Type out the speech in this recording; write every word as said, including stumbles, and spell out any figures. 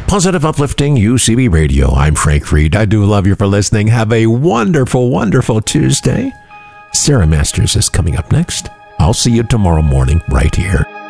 Positive, uplifting U C B Radio. I'm Frank Reed. I do love you for listening. Have a wonderful, wonderful Tuesday. Sarah Masters is coming up next. I'll see you tomorrow morning right here.